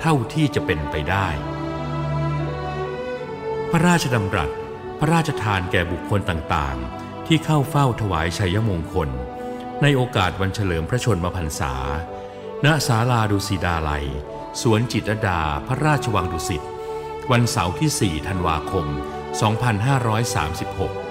เท่าที่จะเป็นไปได้พระราชดำรัสพระราชทานแก่บุคคลต่างๆที่เข้าเฝ้าถวายชัยมงคลในโอกาสวันเฉลิมพระชนมพรรษาณศาลาดุสิตาลัยสวนจิตรลดาพระราชวังดุสิตวันเสาร์ที่ 4 ธันวาคม 2536